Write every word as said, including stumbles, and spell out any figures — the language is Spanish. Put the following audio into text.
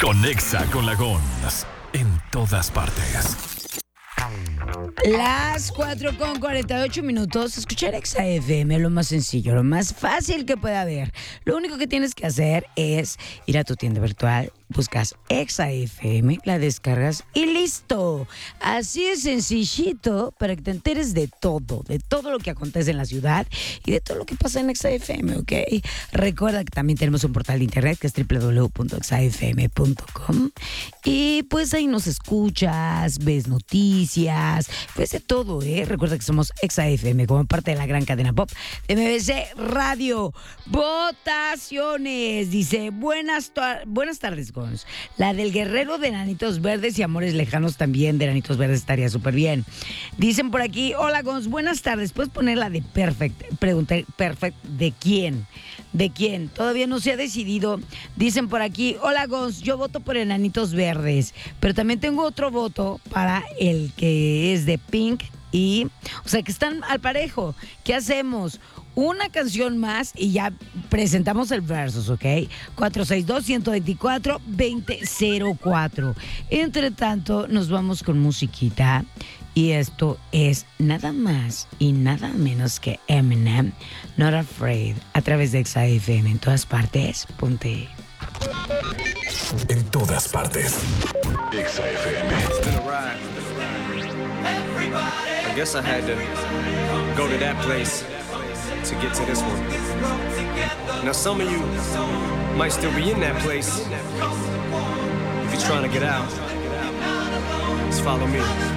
Conexa con la Gons en todas partes. Las cuatro con cuarenta y ocho minutos. Escuchar Exa F M es lo más sencillo, lo más fácil que puede haber. Lo único que tienes que hacer es ir a tu tienda virtual, buscas Exa F M, la descargas y listo. Así de sencillito para que te enteres de todo, de todo lo que acontece en la ciudad y de todo lo que pasa en Exa F M, ¿ok? Recuerda que también tenemos un portal de internet que es doble u doble u doble u punto exa f m punto com y pues ahí nos escuchas, ves noticias, ves de todo, ¿eh? Recuerda que somos Exa F M como parte de la gran cadena pop de M B C Radio. Votaciones, dice, buenas, buenas tardes, Gons. La del guerrero de Enanitos Verdes y Amores Lejanos también de Enanitos Verdes estaría súper bien. Dicen por aquí, hola, Gons, buenas tardes. ¿Puedes poner la de Perfect? Pregunté, Perfect, ¿de quién? ¿De quién? Todavía no se ha decidido. Dicen por aquí, hola, Gons, yo voto por Enanitos Verdes, pero también tengo otro voto para el que es de Pink y, o sea, que están al parejo. ¿Qué hacemos? Una canción más y ya presentamos el versus, ¿ok? cuatro seis dos, uno dos cuatro, dos cero cero cuatro. Entre tanto, nos vamos con musiquita. Y esto es nada más y nada menos que Eminem, Not Afraid, a través de Exa F M. En todas partes, ponte. En todas partes. Exa F M. I guess I had to go to that place to get to this one. Now some of you might still be in that place. If you're trying to get out, just follow me.